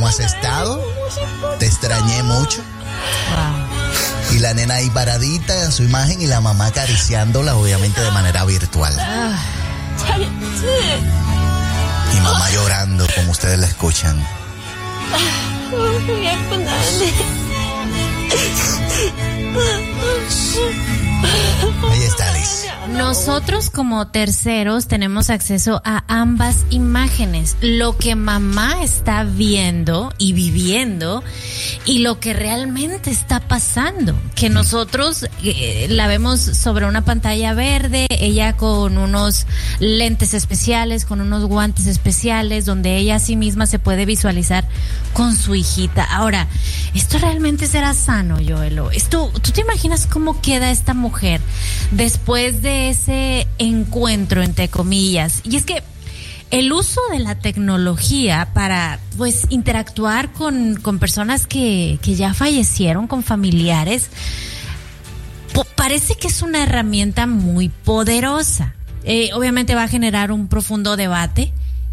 ¿cómo has estado? Te extrañé mucho. Wow. Y la nena ahí paradita en su imagen y la mamá acariciándola, obviamente de manera virtual. Y mamá llorando, como ustedes la escuchan. Ahí está Liz. Nosotros como terceros tenemos acceso a ambas imágenes, lo que mamá está viendo y viviendo y lo que realmente está pasando, que nosotros la vemos sobre una pantalla verde, ella con unos lentes especiales, con unos guantes especiales, donde ella a sí misma se puede visualizar con su hijita. Ahora, ¿esto realmente será sano, Joelo? ¿Tú te imaginas cómo queda esta mujer después de ese encuentro, entre comillas? Y es que el uso de la tecnología para, pues, interactuar con personas que ya fallecieron, con familiares, parece que es una herramienta muy poderosa. Obviamente va a generar un profundo debate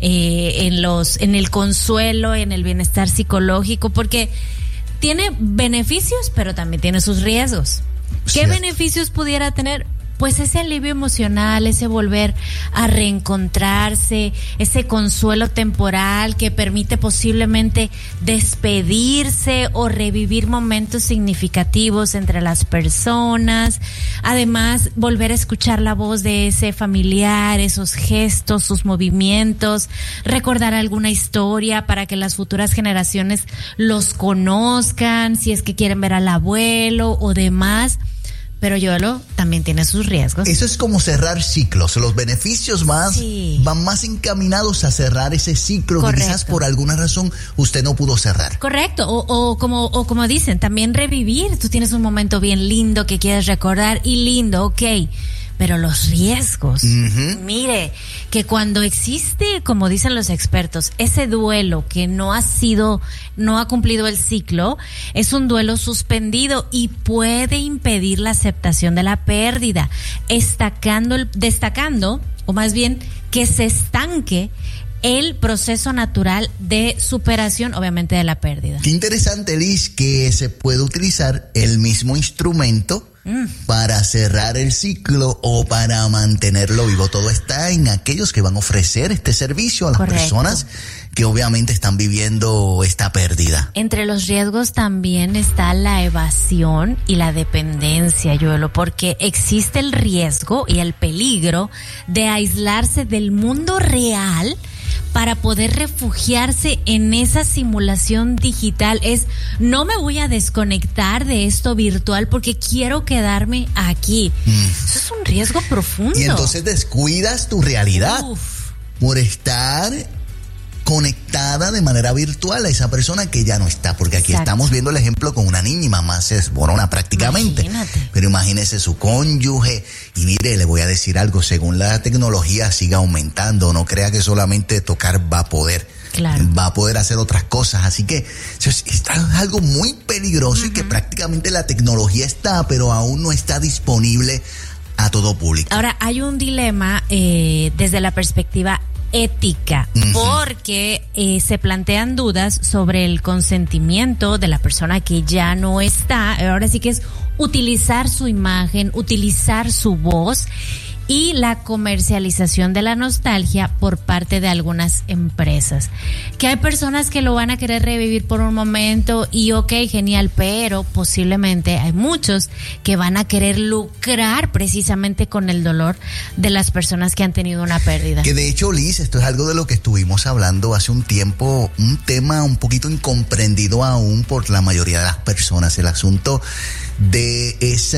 en el consuelo, en el bienestar psicológico, porque tiene beneficios, pero también tiene sus riesgos. ¿Qué beneficios pudiera tener? Pues ese alivio emocional, ese volver a reencontrarse, ese consuelo temporal que permite posiblemente despedirse o revivir momentos significativos entre las personas. Además, volver a escuchar la voz de ese familiar, esos gestos, sus movimientos, recordar alguna historia para que las futuras generaciones los conozcan, si es que quieren ver al abuelo o demás. Pero Joelo también tiene sus riesgos. Eso es como cerrar ciclos. Los beneficios van más encaminados a cerrar ese ciclo. Correcto. Que quizás por alguna razón usted no pudo cerrar. Correcto. O como dicen, también revivir. Tú tienes un momento bien lindo que quieres recordar y lindo, ok. Pero los riesgos, mire, que cuando existe, como dicen los expertos, ese duelo que no ha cumplido el ciclo, es un duelo suspendido y puede impedir la aceptación de la pérdida, destacando, o más bien, que se estanque el proceso natural de superación, obviamente, de la pérdida. Qué interesante, Liz, que se puede utilizar el mismo instrumento para cerrar el ciclo o para mantenerlo vivo. Todo está en aquellos que van a ofrecer este servicio a las personas que obviamente están viviendo esta pérdida. Entre los riesgos también está la evasión y la dependencia, Joelo, porque existe el riesgo y el peligro de aislarse del mundo real para poder refugiarse en esa simulación digital. No me voy a desconectar de esto virtual porque quiero quedarme aquí. Eso es un riesgo profundo. Y entonces descuidas tu realidad por estar conectada de manera virtual a esa persona que ya no está, porque aquí estamos viendo el ejemplo con una niña y mamá se desborona prácticamente. Imagínate. Pero imagínese su cónyuge y mire, le voy a decir algo, según la tecnología siga aumentando, no crea que solamente tocar va a poder. Claro. Va a poder hacer otras cosas, así que es algo muy peligroso y que prácticamente la tecnología está, pero aún no está disponible a todo público. Ahora, hay un dilema desde la perspectiva ética, porque se plantean dudas sobre el consentimiento de la persona que ya no está. Ahora sí que es utilizar su imagen, utilizar su voz y la comercialización de la nostalgia por parte de algunas empresas. Que hay personas que lo van a querer revivir por un momento y ok, genial, pero posiblemente hay muchos que van a querer lucrar precisamente con el dolor de las personas que han tenido una pérdida. Que de hecho, Liz, esto es algo de lo que estuvimos hablando hace un tiempo, un tema un poquito incomprendido aún por la mayoría de las personas, el asunto de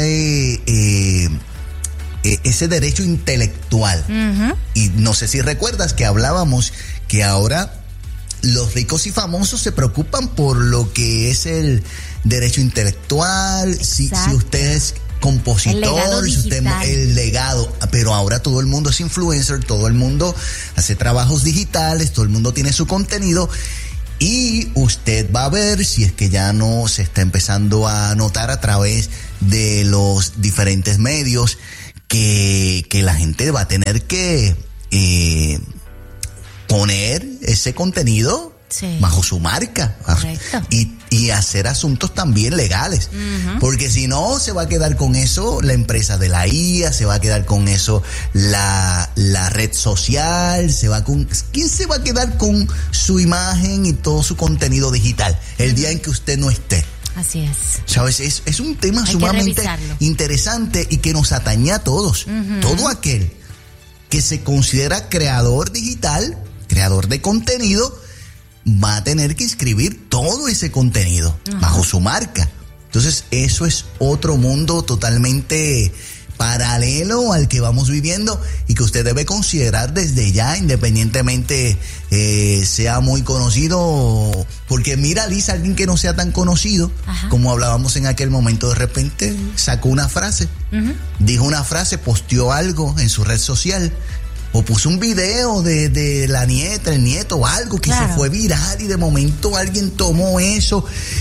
ese derecho intelectual. Y no sé si recuerdas que hablábamos que ahora los ricos y famosos se preocupan por lo que es el derecho intelectual, si usted es compositor, si usted el legado, pero ahora todo el mundo es influencer, todo el mundo hace trabajos digitales, todo el mundo tiene su contenido. Y usted va a ver, si es que ya no se está empezando a notar a través de los diferentes medios, que la gente va a tener que poner ese contenido Sí. Bajo su marca. Correcto. Y hacer asuntos también legales. Porque si no, se va a quedar con eso la empresa de la IA, se va a quedar con eso la red social, ¿quién se va a quedar con su imagen y todo su contenido digital el día en que usted no esté? Así es. ¿Sabes? Es un tema Hay sumamente interesante y que nos atañe a todos. Todo aquel que se considera creador digital, creador de contenido, va a tener que inscribir todo ese contenido bajo su marca. Entonces, eso es otro mundo totalmente paralelo al que vamos viviendo y que usted debe considerar desde ya, independientemente sea muy conocido. Porque mira, Liz, alguien que no sea tan conocido, como hablábamos en aquel momento, de repente sacó una frase, dijo una frase, posteó algo en su red social, o puso un video de la nieta, el nieto o algo que se fue viral, y de momento alguien tomó eso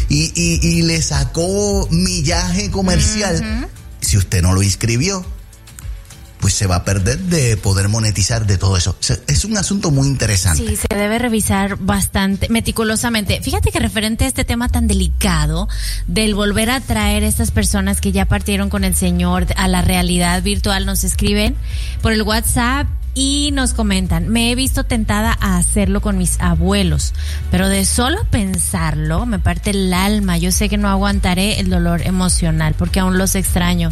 y le sacó millaje comercial. Si usted no lo inscribió, pues se va a perder de poder monetizar de todo eso. O sea, es un asunto muy interesante. Sí, se debe revisar bastante, meticulosamente. Fíjate que referente a este tema tan delicado del volver a traer a estas personas que ya partieron con el Señor a la realidad virtual, nos escriben por el WhatsApp y nos comentan: me he visto tentada a hacerlo con mis abuelos, pero de solo pensarlo me parte el alma. Yo sé que no aguantaré el dolor emocional porque aún los extraño.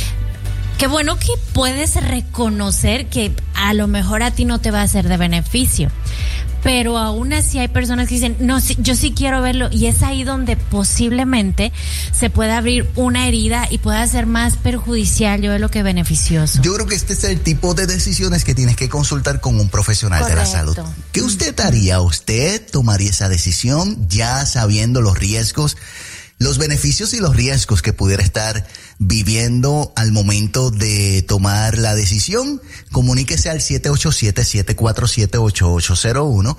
Qué bueno que puedes reconocer que a lo mejor a ti no te va a ser de beneficio, pero aún así hay personas que dicen, no, sí, yo sí quiero verlo, y es ahí donde posiblemente se pueda abrir una herida y pueda ser más perjudicial yo lo que beneficioso. Yo creo que este es el tipo de decisiones que tienes que consultar con un profesional de la salud. ¿Qué usted haría? ¿Usted tomaría esa decisión ya sabiendo los riesgos, los beneficios y los riesgos que pudiera estar viviendo al momento de tomar la decisión? Comuníquese al 787-747-8801,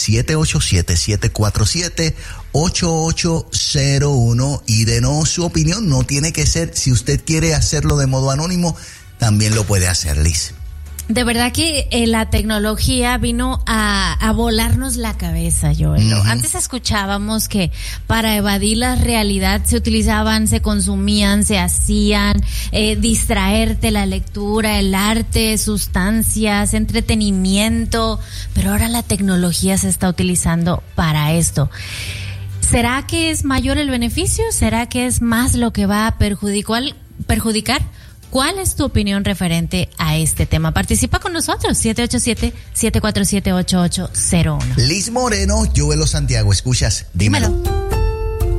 787-747-8801 y denos su opinión. No tiene que ser, si usted quiere hacerlo de modo anónimo, también lo puede hacer, Liz. De verdad que la tecnología vino a volarnos la cabeza, Joel. Antes escuchábamos que para evadir la realidad se utilizaban, se consumían, se hacían, distraerte, la lectura, el arte, sustancias, entretenimiento, pero ahora la tecnología se está utilizando para esto. ¿Será que es mayor el beneficio? ¿Será que es más lo que va a perjudicar? ¿Cuál es tu opinión referente a este tema? Participa con nosotros, 787-747-8801. Liz Moreno, Joel Santiago, escuchas, dímelo.